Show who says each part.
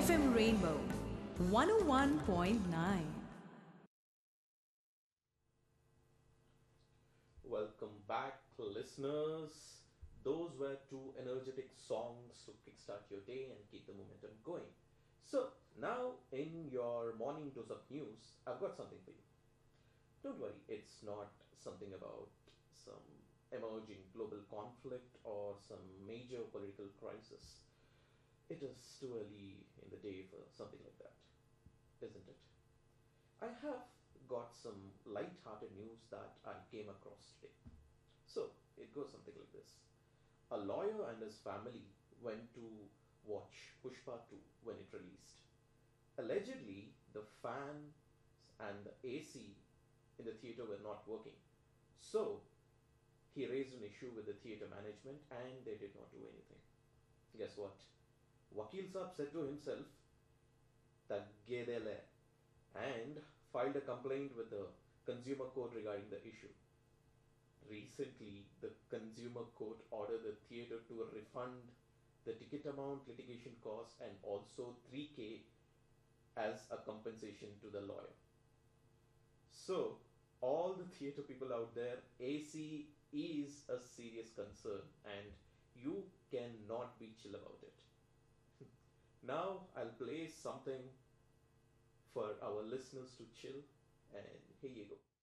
Speaker 1: FM Rainbow 101.9.
Speaker 2: Welcome back, listeners. Those were two energetic songs to kickstart your day and keep the momentum going. So, now in your morning dose of news, I've got something for you. Don't worry, it's not something about some emerging global conflict or some major political crisis. It is too early in the day for something like that, isn't it? I have got some light-hearted news that I came across today. So, it goes something like this. A lawyer and his family went to watch Pushpa 2 when it released. Allegedly, the fans and the AC in the theater were not working. So, he raised an issue with the theater management and they did not do anything. Guess what? Vakil Saab said to himself, Taggedele, and filed a complaint with the Consumer Court regarding the issue. Recently, the Consumer Court ordered the theatre to refund the ticket amount, litigation costs, and also 3K as a compensation to the lawyer. So, all the theatre people out there, AC is a serious concern and you cannot be chill about it. Now, I'll play something for our listeners to chill, and here you go.